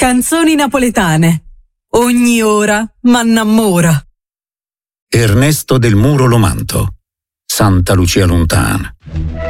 Canzoni napoletane. Ogni ora m'annamora. Ernesto del Muro Lomanto. Santa Lucia Lontana.